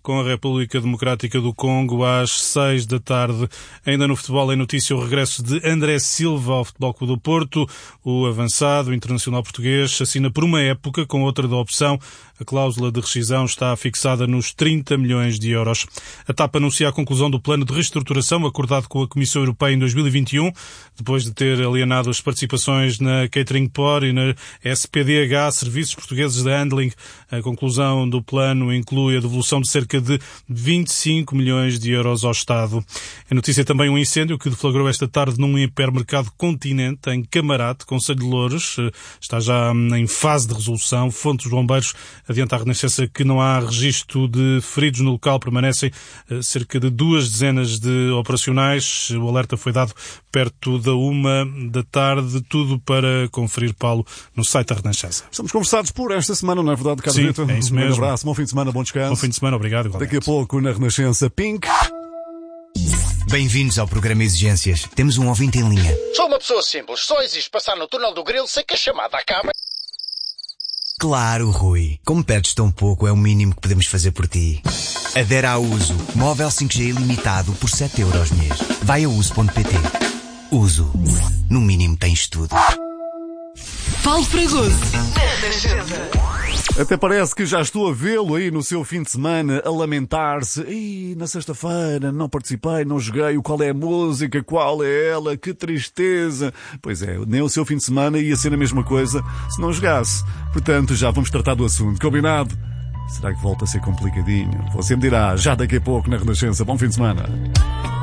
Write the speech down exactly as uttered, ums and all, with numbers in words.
com a República Democrática do Congo às seis da tarde. Ainda no futebol, em notícia, o regresso de André Silva ao Futebol Clube do Porto. O avançado internacional português assina por uma época com outra da opção. A cláusula de rescisão está fixada nos trinta milhões de euros. A TAP anuncia a conclusão do plano de reestruturação acordado com a Comissão Europeia em dois mil e vinte e um, depois de ter alienado as participações na Catering Por e na S P D H, Serviços Portugueses de Handling. A conclusão do plano inclui a devolução de cerca de vinte e cinco milhões de euros ao Estado. É notícia também um incêndio que deflagrou esta tarde num hipermercado Continente, em Camarate, Concelho de Loures. Está já em fase de resolução. Fontes dos bombeiros adianta a Renascença que não há registro de feridos no local. Permanecem cerca de duas dezenas de operacionais. O alerta foi dado perto da uma da tarde. Tudo para conferir, Paulo, no site da Renascença. Estamos conversados por esta semana, não é verdade, Carlos Sim, Vitor? é isso Um mesmo. abraço, bom fim de semana, bom descanso. Bom fim de semana, obrigado. Igualmente. Daqui a pouco na Renascença Pink. Bem-vindos ao programa Exigências. Temos um ouvinte em linha. Sou uma pessoa simples, só existe passar no túnel do Grilo sem que a chamada acabe. Claro, Rui. Como pedes tão pouco, é o mínimo que podemos fazer por ti. Adere à Uso. Móvel cinco G ilimitado por sete euros mês. Vai a uso ponto pt. Uso. No mínimo tens tudo. Paulo Fragoso. Até parece que já estou a vê-lo aí no seu fim de semana a lamentar-se. Ih, na sexta-feira não participei, não joguei, o qual é a música, qual é ela, que tristeza. Pois é, nem o seu fim de semana ia ser a mesma coisa se não jogasse. Portanto, já vamos tratar do assunto. Combinado? Será que volta a ser complicadinho? Você me dirá, já daqui a pouco na Renascença. Bom fim de semana.